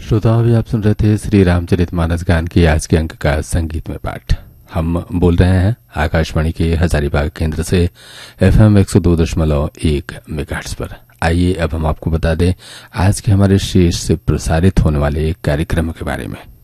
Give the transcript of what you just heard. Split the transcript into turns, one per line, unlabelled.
श्रोता, अभी आप सुन रहे थे श्री रामचरितमानस गान के आज के अंक का संगीत में पाठ। हम बोल रहे हैं आकाशवाणी के हजारीबाग केंद्र से FM 102.1 मेगाहर्ट्ज पर। आइए अब हम आपको बता दें आज के हमारे शेष से प्रसारित होने वाले कार्यक्रमों के बारे में।